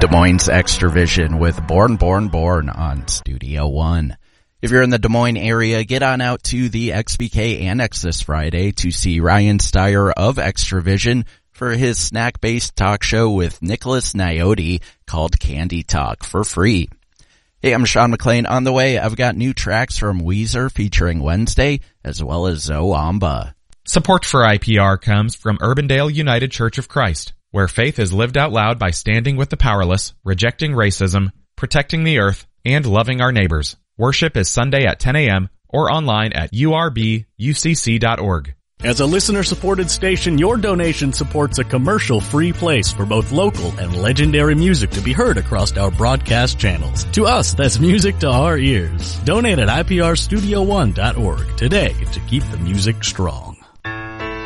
Des Moines Extravision with Born, Born, Born on Studio One. If you're in the Des Moines area, get on out to the XBK Annex this Friday to see Ryan Steyer of Extravision for his snack-based talk show with Nicholas Niotti called Candy Talk for free. Hey, I'm Sean McLean. On the way, I've got new tracks from Weezer featuring Wednesday, as well as Zoamba. Support for IPR comes from Urbandale United Church of Christ, where faith is lived out loud by standing with the powerless, rejecting racism, protecting the earth, and loving our neighbors. Worship is Sunday at 10 a.m. or online at urbucc.org. As a listener-supported station, your donation supports a commercial-free place for both local and legendary music to be heard across our broadcast channels. To us, that's music to our ears. Donate at iprstudio1.org today to keep the music strong.